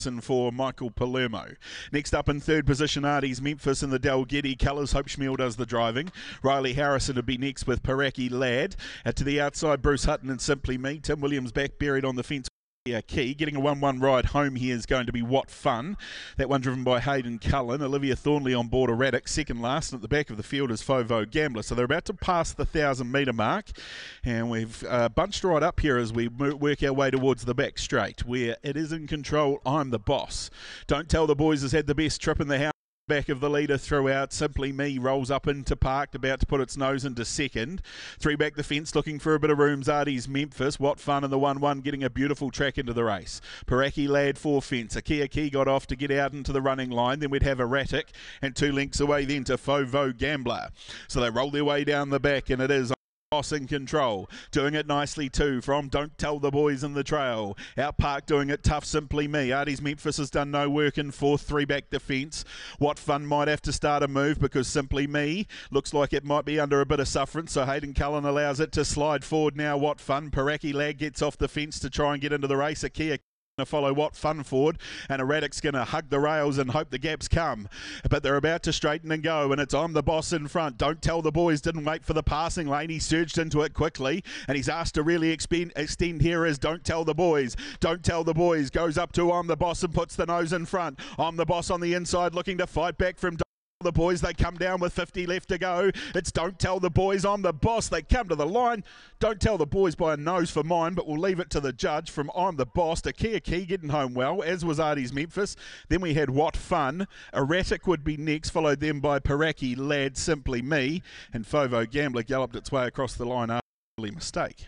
for Michael Palermo. Next up in third position, Artie's Memphis in the Dalgety colours. Hope Schmiel does the driving. Riley Harrison would be next with Paraki Ladd. To the outside, Bruce Hutton and Simply Me. Tim Williams back buried on the fence. Key. Getting a 1-1 ride home here is going to be What Fun. That one driven by Hayden Cullen. Olivia Thornley on board Erratic. Second last, and at the back of the field is Fovo Gambler. So they're about to pass the 1,000-metre mark, and we've bunched right up here as we work our way towards the back straight, where it is in control. I'm the boss. Don't Tell the Boys has had the best trip in the house. Back of the leader throughout. Simply Me rolls up into park, about to put its nose into second. Three back the fence, looking for a bit of room. Artie's Memphis. What Fun in the 1-1, getting a beautiful track into the race. Paraki Ladd for fence. Akia Key got off to get out into the running line. Then we'd have Erratic, and 2 lengths away then to Fovo Gambler. So they roll their way down the back, and it is Boss in control, doing it nicely too from Don't Tell the Boys in the trail. Out park doing it tough, Simply Me. Artie's Memphis has done no work in fourth, 3 back defence. What Fun might have to start a move because Simply Me looks like it might be under a bit of sufferance, so Hayden Cullen allows it to slide forward now. What Fun. Paraki Ladd gets off the fence to try and get into the race. Akia to follow What Fun forward, and Erratic's going to hug the rails and hope the gaps come, but they're about to straighten and go, and it's I'm the Boss in front. Don't Tell the Boys didn't wait for the passing lane. He surged into it quickly, and he's asked to really extend here as Don't Tell the Boys. Don't Tell the Boys goes up to I'm the Boss and puts the nose in front. I'm the Boss on the inside looking to fight back from the Boys. They come down with 50 left to go. It's Don't Tell the Boys, I'm the Boss. They come to the line. Don't Tell the Boys by a nose for mine, but we'll leave it to the judge from I'm the Boss. Akia Key getting home well, as was Artie's Memphis. Then we had What Fun. Erratic would be next, followed then by Paraki Ladd, Simply Me, and Fovo Gambler galloped its way across the line after a mistake.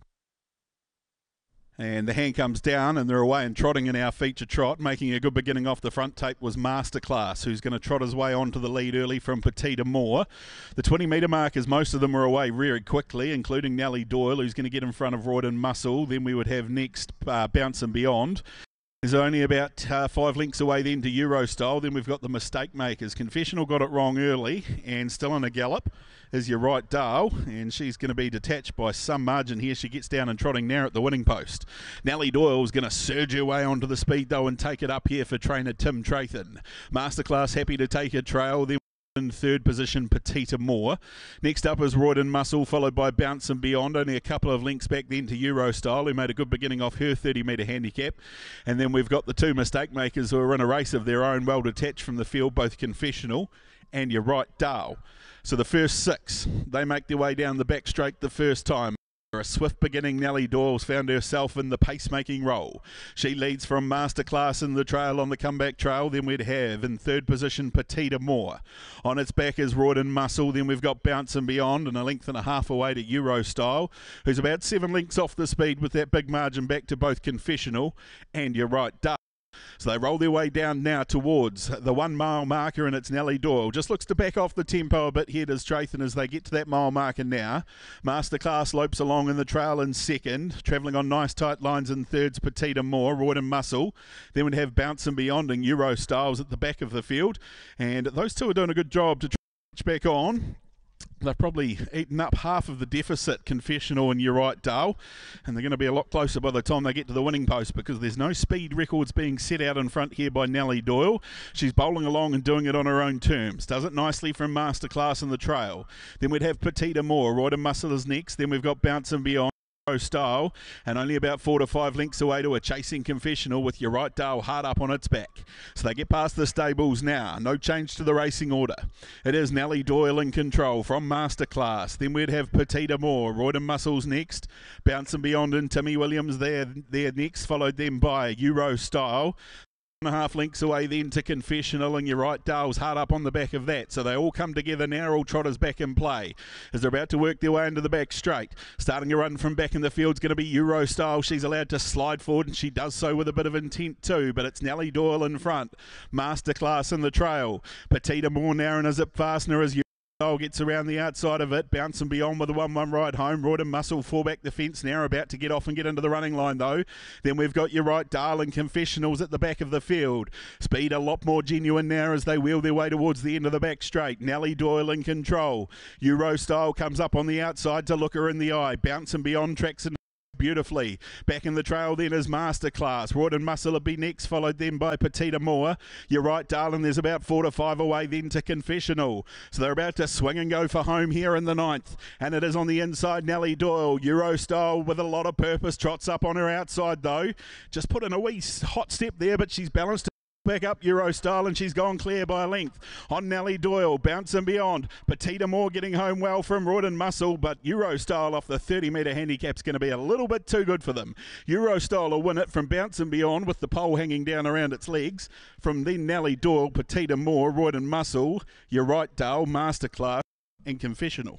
And the hand comes down, and they're away and trotting in our feature trot. Making a good beginning off the front tape was Masterclass, who's going to trot his way onto the lead early from Petita Moore. The 20-metre markers, most of them are away very quickly, including Nellie Doyle, who's going to get in front of Royden Muscle. Then we would have next Bounce and Beyond. Is only about 5 lengths away then to Eurostyle. Then we've got the Mistake Makers. Confessional got it wrong early and still in a gallop is Your Right Dale, and she's going to be detached by some margin here. She gets down and trotting now at the winning post. Nellie Doyle is going to surge her way onto the speed though and take it up here for trainer Tim Trathan. Masterclass happy to take a trail. Then in third position, Petita Moore. Next up is Royden Muscle, followed by Bounce and Beyond. Only a couple of links back then to Eurostyle, who made a good beginning off her 30-metre handicap. And then we've got the 2 Mistake Makers who are in a race of their own, well detached from the field, both Confessional and Your Right Dale. So the first 6, they make their way down the back straight the first time. A swift beginning, Nellie Doyle's found herself in the pacemaking role. She leads from Masterclass in the trail on the comeback trail. Then we'd have in third position Petita Moore. On its back is Royden Muscle. Then we've got Bounce and Beyond, and a length and a half away to Eurostyle, who's about 7 lengths off the speed with that big margin back to both Confessional and Your Right Dale. So they roll their way down now towards the 1 mile marker, and it's Nellie Doyle. Just looks to back off the tempo a bit here to Strathen as they get to that mile marker now. Masterclass lopes along in the trail in second, travelling on nice tight lines in thirds, Petita Moore, Royden Muscle. Then we'd have Bounce and Beyond and Eurostyles at the back of the field, and those two are doing a good job to reach back on. They've probably eaten up half of the deficit, Confessional and Your Right Dale, and they're going to be a lot closer by the time they get to the winning post because there's no speed records being set out in front here by Nellie Doyle. She's bowling along and doing it on her own terms. Does it nicely from Masterclass in the trail. Then we'd have Petita Moore. Royden Muscle is next. Then we've got Bounce and Beyond. Style, and only about 4 to 5 lengths away to a chasing Confessional with Your Right Dale hard up on its back. So they get past the stables now. No change to the racing order. It is Nellie Doyle in control from Masterclass. Then we'd have Petita Moore. Royden Muscles next. Bounce and Beyond and Timmy Williams there next, followed then by Eurostyle. 1.5 lengths away then to Confessional, and Your Right Dale's hard up on the back of that. So they all come together now, all trotters back in play as they're about to work their way into the back straight. Starting a run from back in the field is going to be Eurostyle. She's allowed to slide forward, and she does so with a bit of intent too, but it's Nellie Doyle in front. Masterclass in the trail. Petita Moore now in a zip fastener as gets around the outside of it. Bounce and Beyond with a 1-1 ride home. Royden Muscle 4 back the fence now, about to get off and get into the running line though. Then we've got Your Right Dale and Confessionals at the back of the field. Speed a lot more genuine now as they wheel their way towards the end of the back straight. Nellie Doyle in control. Eurostyle comes up on the outside to look her in the eye. Bounce and Beyond tracks in beautifully. Back in the trail then is Masterclass. Royd and Muscle will be next, followed then by Petita Moore. You're right, darling, there's about 4 to 5 away then to Confessional. So they're about to swing and go for home here in the 9th. And it is on the inside, Nellie Doyle. Euro style with a lot of purpose. Trots up on her outside though. Just put in a wee hot step there, but she's balanced back up Euro style, and she's gone clear by a length on Nellie Doyle. Bouncing beyond. Petita Moore getting home well from Royd and Muscle, but Euro style off the 30-metre handicap's going to be a little bit too good for them. Euro style will win it from Bouncing Beyond with the pole hanging down around its legs. From then Nellie Doyle, Petita Moore, Royd and Muscle, You're Right, Dale, Masterclass and Confessional.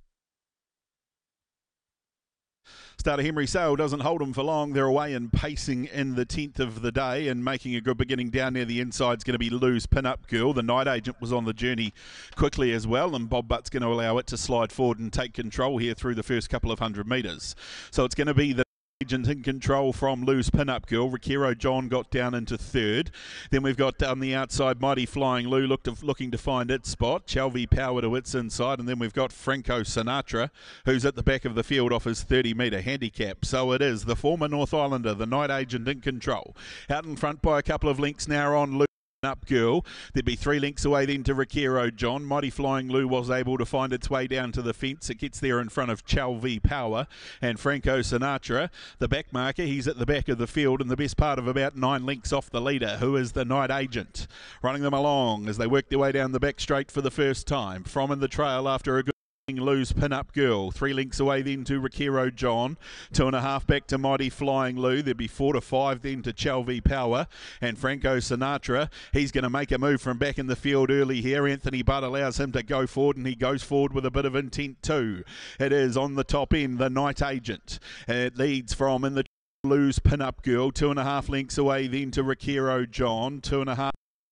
Starter Henry Sale doesn't hold them for long. They're away and pacing in the 10th of the day and making a good beginning down near the inside is going to be Lou's Pin-Up Girl. The Night Agent was on the journey quickly as well, and Bob Butt's going to allow it to slide forward and take control here through the first couple of 100 metres. So it's going to be the Agent in control from Lou's Pin-Up Girl. Rikiro John got down into third. Then we've got on the outside Mighty Flying Lou looking to find its spot. Chalvy Power to its inside. And then we've got Franco Sinatra, who's at the back of the field off his 30-metre handicap. So it is the former North Islander, the Night Agent in control. Out in front by a couple of lengths now on Lou Up Girl. There'd be 3 lengths away then to Rikiro John. Mighty Flying Lou was able to find its way down to the fence. It gets there in front of Chalvy Power and Franco Sinatra. The back marker, he's at the back of the field and the best part of about 9 lengths off the leader, who is the Night Agent. Running them along as they work their way down the back straight for the first time. From in the trail after a good Lou's Pin-Up Girl. 3 lengths away then to Rikiro John. 2.5 back to Mighty Flying Lou. There'd be 4 to 5 then to Chalvy Power and Franco Sinatra. He's going to make a move from back in the field early here. Anthony Butt allows him to go forward, and he goes forward with a bit of intent too. It is on the top end, the Night Agent. It leads from in the Lou's Pin-Up Girl. 2.5 lengths away then to Rikiro John. 2.5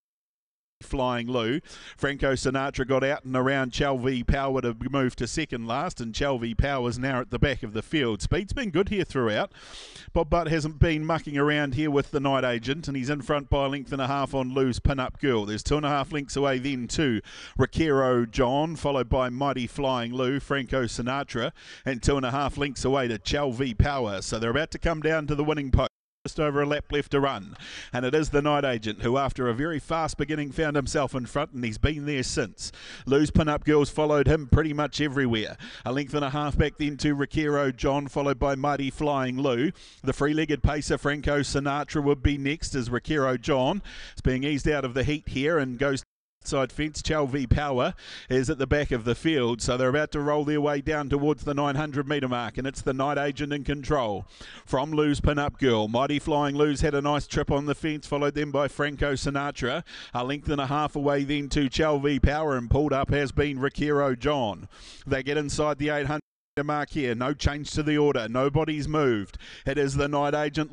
Flying Lou. Franco Sinatra got out and around Chalvy Power to move to second last, and Chalvy Power's now at the back of the field. Speed's been good here throughout. Bob Butt hasn't been mucking around here with the Night Agent, and he's in front by a length and a half on Lou's Pin-Up Girl. There's 2.5 lengths away then to Rikiro John, followed by Mighty Flying Lou, Franco Sinatra, and 2.5 lengths away to Chalvy Power. So they're about to come down to the winning post. Just over a lap left to run, and it is the Night Agent who, after a very fast beginning, found himself in front, and he's been there since. Lou's Pin-Up Girls followed him pretty much everywhere. A length and a half back then to Rikiro John, followed by Mighty Flying Lou. The free-legged pacer Franco Sinatra would be next as Rikiro John is being eased out of the heat here and goes side fence. Chalvy Power is at the back of the field, so they're about to roll their way down towards the 900 metre mark, and it's the Night Agent in control from Lou's Pin-Up Girl. Mighty Flying Lou's had a nice trip on the fence, followed then by Franco Sinatra. A length and a half away then to Chalvy Power, and pulled up has been Rikiro John. They get inside the 800 mark here. No change to the order. Nobody's moved. It is the Night Agent